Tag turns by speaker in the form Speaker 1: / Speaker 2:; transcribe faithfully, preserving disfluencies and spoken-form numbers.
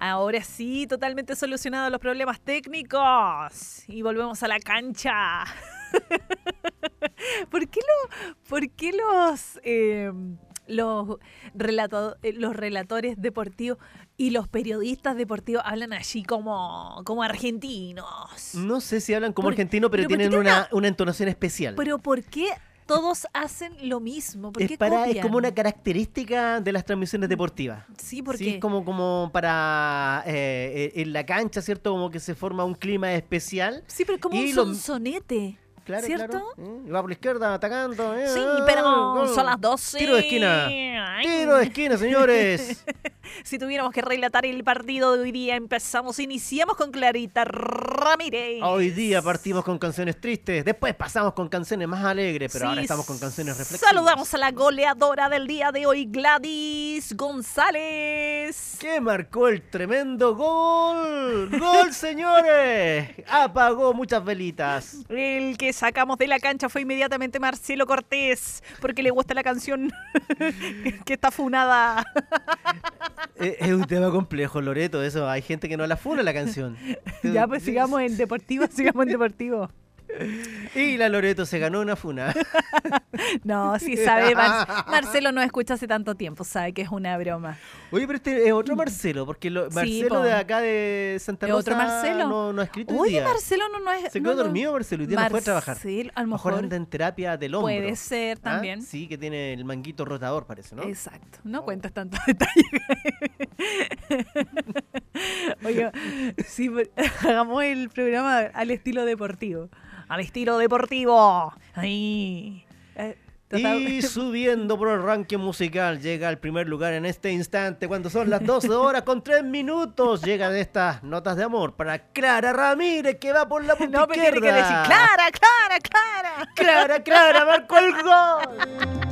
Speaker 1: Ahora sí, totalmente solucionados los problemas técnicos. Y volvemos a la cancha. ¿Por qué, lo, por qué los, eh, los, relato, los relatores deportivos y los periodistas deportivos hablan así como, como argentinos?
Speaker 2: No sé si hablan como
Speaker 1: Por-
Speaker 2: argentino, pero,
Speaker 1: pero ¿por qué
Speaker 2: tienen
Speaker 1: tiene
Speaker 2: una,
Speaker 1: una-
Speaker 2: una entonación especial.
Speaker 1: Pero ¿por qué todos hacen lo mismo? ¿Por
Speaker 2: Es,
Speaker 1: qué
Speaker 2: para, es
Speaker 1: copian?
Speaker 2: como una característica de las transmisiones deportivas.
Speaker 1: Sí, ¿por
Speaker 2: Sí,
Speaker 1: qué?
Speaker 2: es como, como para eh, eh, en la cancha, ¿cierto? Como que se forma un clima especial.
Speaker 1: Sí, pero como
Speaker 2: y
Speaker 1: un
Speaker 2: lo-
Speaker 1: sonsonete.
Speaker 2: Claro,
Speaker 1: ¿Cierto?
Speaker 2: claro. ¿eh? Y va por la izquierda atacando. ¿eh?
Speaker 1: Sí,
Speaker 2: Ah,
Speaker 1: pero
Speaker 2: gol.
Speaker 1: son las doce.
Speaker 2: Tiro de esquina.
Speaker 1: Ay.
Speaker 2: Tiro de esquina, señores.
Speaker 1: Si tuviéramos que relatar el partido de hoy día, empezamos, iniciamos con Clarita Ramírez.
Speaker 2: Hoy día partimos con canciones tristes, después pasamos con canciones más alegres, pero
Speaker 1: Sí,
Speaker 2: ahora estamos con canciones reflexivas.
Speaker 1: Saludamos a la goleadora del día de hoy, Gladys González.
Speaker 2: ¿Qué marcó el tremendo gol? ¡Gol, señores! Apagó muchas velitas.
Speaker 1: El que sacamos de la cancha fue inmediatamente Marcelo Cortés, porque le gusta la canción que está funada.
Speaker 2: Eh, Es un tema complejo, Loreto, eso. Hay gente que no la funa la canción.
Speaker 1: Ya, pues sigamos en Deportivo, sigamos en Deportivo.
Speaker 2: Y la Loreto se ganó una funa.
Speaker 1: No, sí sabe, Mar- Marcelo no escucha hace tanto tiempo, sabe que es una broma.
Speaker 2: Oye, pero este es otro Marcelo, porque lo-
Speaker 1: Sí,
Speaker 2: Marcelo
Speaker 1: po.
Speaker 2: de acá de Santa
Speaker 1: ¿Es
Speaker 2: Rosa
Speaker 1: otro Marcelo?
Speaker 2: No, no ha escrito hoy
Speaker 1: Oye,
Speaker 2: día.
Speaker 1: Marcelo no, no es...
Speaker 2: Se
Speaker 1: no,
Speaker 2: quedó
Speaker 1: no.
Speaker 2: dormido Marcelo, hoy día no fue a trabajar.
Speaker 1: Marcelo, a lo
Speaker 2: Mejor
Speaker 1: mejor
Speaker 2: anda en terapia del hombro.
Speaker 1: puede ser
Speaker 2: ¿Ah?
Speaker 1: también.
Speaker 2: Sí, que tiene el manguito rotador, parece, ¿no?
Speaker 1: Exacto, no cuentas tantos detalles. Oiga, sí, pues, hagamos el programa al estilo deportivo. Al estilo deportivo. Ahí. Eh, total-
Speaker 2: Y subiendo por el ranking musical, llega al primer lugar en este instante, cuando son las doce horas con tres minutos. Llegan estas notas de amor para Clara Ramírez, que va por la punta
Speaker 1: No, me tiene
Speaker 2: izquierda.
Speaker 1: que decir, Clara, Clara, Clara.
Speaker 2: Clara, Clara, marcó el gol.